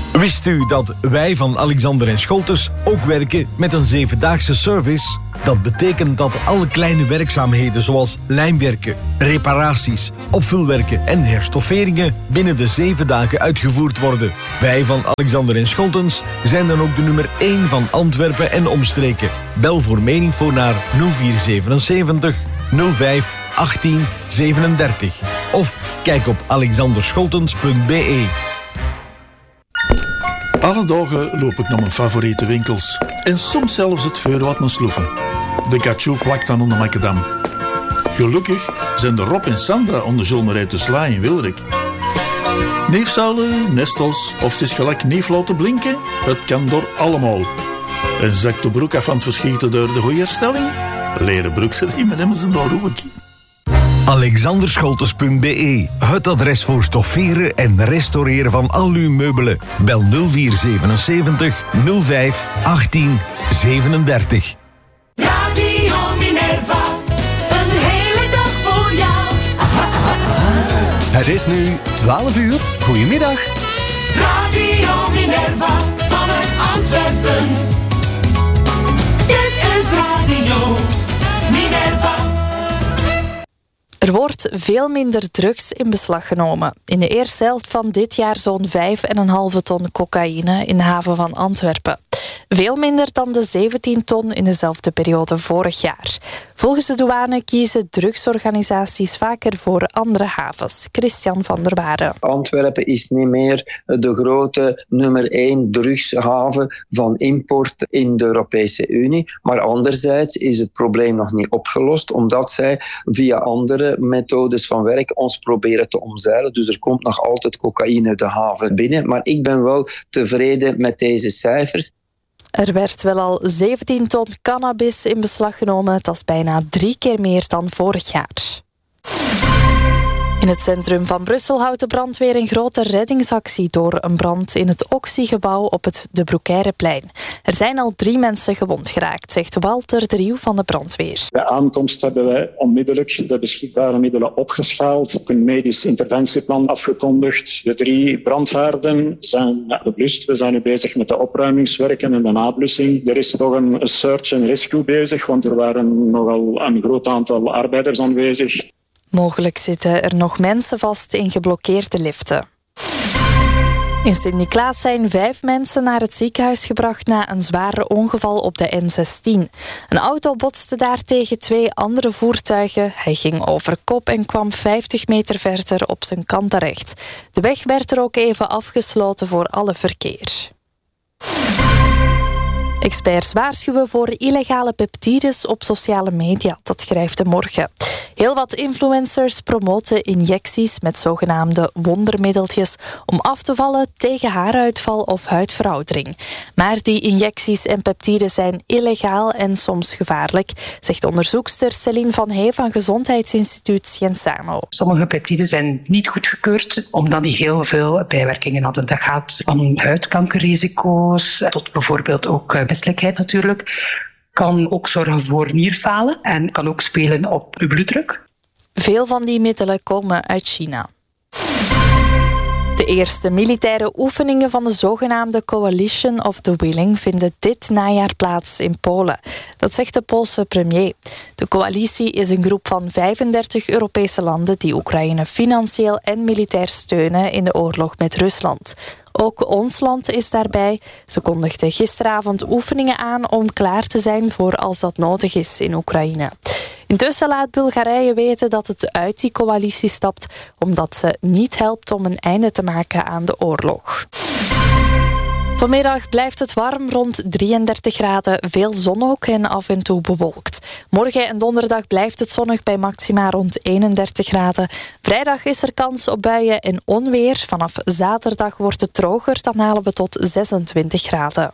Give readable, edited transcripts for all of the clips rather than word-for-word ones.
Wist u dat wij van Alexander & Scholtens ook werken met een 7-daagse service? Dat betekent dat alle kleine werkzaamheden zoals lijmwerken, reparaties, opvulwerken en herstofferingen binnen de 7 dagen uitgevoerd worden. Wij van Alexander & Scholtens zijn dan ook de nummer 1 van Antwerpen en omstreken. Bel voor meer info naar 0477 05 18 37 of kijk op alexanderscholtens.be. Alle dagen loop ik naar mijn favoriete winkels. En soms zelfs het vuur wat mijn sloeven. De Cachou plakt dan onder Macadam. Gelukkig zijn de Rob en Sandra onder Jolmerij te Sla in Wilrik. Neefzuilen, nestels of het is gelijk neef laten blinken. Het kan door allemaal. En zakt de broek af van het verschieten door de goede herstelling? Leren broeksriemen hebben ze daar ook. alexanderscholtens.be, het adres voor stofferen en restaureren van al uw meubelen. Bel 0477 05 18 37. Radio Minerva, een hele dag voor jou. Het is nu 12 uur. Goedemiddag. Radio Minerva, vanuit Antwerpen. Dit is Radio Minerva. Er wordt veel minder drugs in beslag genomen. In de eerste helft van dit jaar zo'n 5,5 ton cocaïne in de haven van Antwerpen. Veel minder dan de 17 ton in dezelfde periode vorig jaar. Volgens de douane kiezen drugsorganisaties vaker voor andere havens. Christian van der Waren. Antwerpen is niet meer de grote nummer 1 drugshaven van import in de Europese Unie. Maar anderzijds is het probleem nog niet opgelost, omdat zij via andere methodes van werk ons proberen te omzeilen. Dus er komt nog altijd cocaïne de haven binnen. Maar ik ben wel tevreden met deze cijfers. Er werd wel al 17 ton cannabis in beslag genomen. Dat is bijna 3 keer meer dan vorig jaar. In het centrum van Brussel houdt de brandweer een grote reddingsactie door een brand in het Oxy-gebouw op het De Broekeireplein. Er zijn al 3 mensen gewond geraakt, zegt Walter de Rieuw van de brandweer. Bij aankomst hebben wij onmiddellijk de beschikbare middelen opgeschaald, een medisch interventieplan afgekondigd. De 3 brandhaarden zijn geblust. We zijn nu bezig met de opruimingswerken en de nablussing. Er is nog een search and rescue bezig, want er waren nogal een groot aantal arbeiders aanwezig. Mogelijk zitten er nog mensen vast in geblokkeerde liften. In Sint-Niklaas zijn 5 mensen naar het ziekenhuis gebracht na een zware ongeval op de N16. Een auto botste daar tegen 2 andere voertuigen. Hij ging over kop en kwam 50 meter verder op zijn kant terecht. De weg werd er ook even afgesloten voor alle verkeer. Experts waarschuwen voor illegale peptides op sociale media. Dat schrijft De Morgen. Heel wat influencers promoten injecties met zogenaamde wondermiddeltjes om af te vallen tegen haaruitval of huidveroudering. Maar die injecties en peptides zijn illegaal en soms gevaarlijk, zegt onderzoekster Céline van Hee van Gezondheidsinstituut Scienzano. Sommige peptiden zijn niet goedgekeurd omdat die heel veel bijwerkingen hadden. Dat gaat van huidkankerrisico's tot bijvoorbeeld ook misselijkheid natuurlijk. Kan ook zorgen voor nierfalen en kan ook spelen op uw bloeddruk. Veel van die middelen komen uit China. De eerste militaire oefeningen van de zogenaamde Coalition of the Willing vinden dit najaar plaats in Polen. Dat zegt de Poolse premier. De coalitie is een groep van 35 Europese landen die Oekraïne financieel en militair steunen in de oorlog met Rusland. Ook ons land is daarbij. Ze kondigden gisteravond oefeningen aan om klaar te zijn voor als dat nodig is in Oekraïne. Intussen laat Bulgarije weten dat het uit die coalitie stapt, omdat ze niet helpt om een einde te maken aan de oorlog. Vanmiddag blijft het warm, rond 33 graden, veel zon ook en af en toe bewolkt. Morgen en donderdag blijft het zonnig bij maxima rond 31 graden. Vrijdag is er kans op buien en onweer. Vanaf zaterdag wordt het droger, dan halen we tot 26 graden.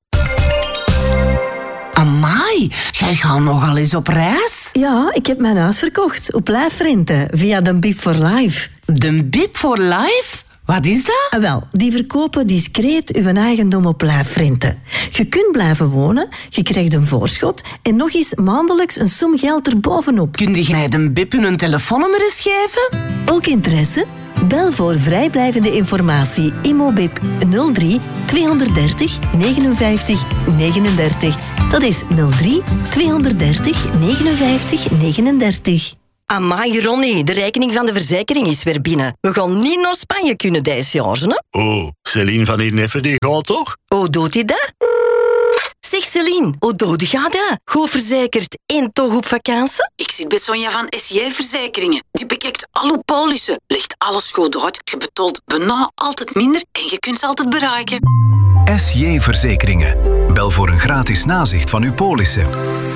Amai, jij gaat nogal eens op reis? Ja, ik heb mijn huis verkocht op Lijfrente via de Bip for Life. De Bip for Life? Wat is dat? Wel, die verkopen discreet uw eigendom op Lijfrente. Je kunt blijven wonen, je krijgt een voorschot en nog eens maandelijks een som geld erbovenop. Kun je mij de Bip hun telefoonnummer eens geven? Ook interesse? Bel voor vrijblijvende informatie Immobip 03 230 59 39. Dat is 03 230 59 39. Amai, Ronnie, de rekening van de verzekering is weer binnen. We gaan niet naar Spanje kunnen deze jaar, hè? Oh, Céline van hier Neffen, die gaat toch? Hoe doet hij dat? Zeg Céline, hoe doe je dat? Goed verzekerd en toch op vakantie? Ik zit bij Sonja van SJ Verzekeringen. Die bekijkt al uw polissen, legt alles goed uit, je betaalt bijna altijd minder en je kunt ze altijd bereiken. SJ Verzekeringen. Bel voor een gratis nazicht van uw polissen.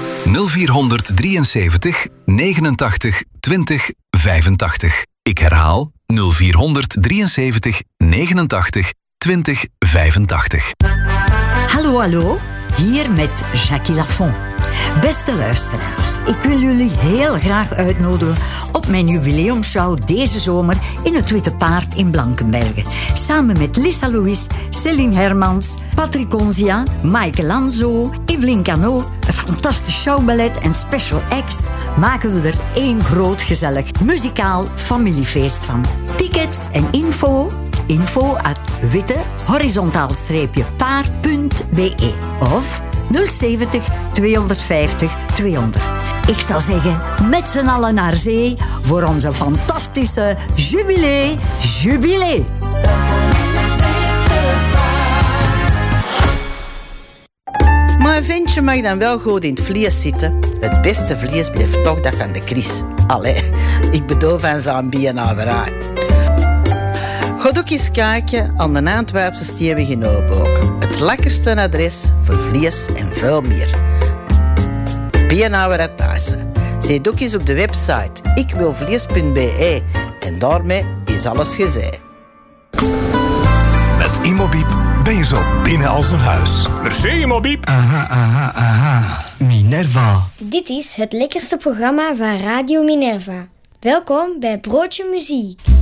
0473 89 20 85. Ik herhaal 0473 89 20 85. Hallo, hallo. Hier met Jackie Lafont. Beste luisteraars, ik wil jullie heel graag uitnodigen op mijn jubileumshow deze zomer in het Witte Paard in Blankenberge. Samen met Lisa Louis, Céline Hermans, Patrick Onzia, Maaike Lanzo, Evelien Cano, een fantastisch showballet en special acts maken we er één groot gezellig muzikaal familiefeest van. Tickets en info@witte-paard.be of 070 250 200. Ik zou zeggen, met z'n allen naar zee voor onze fantastische jubilee. Maar een ventje mag dan wel goed in het vlees zitten. Het beste vlees blijft toch dat van de Chris. Allee, ik bedoel van zijn bienaverij. Ga ook eens kijken aan de Antwerpse Steenweg in Oostboken. Het lekkerste adres voor vlees en veel meer. Beenhouwer uit Thijssen. Zie ook eens op de website ikwilvlees.be en daarmee is alles gezegd. Met Immobip ben je zo binnen als een huis. Merci Immobip. Aha. Minerva. Dit is het lekkerste programma van Radio Minerva. Welkom bij Broodje Muziek.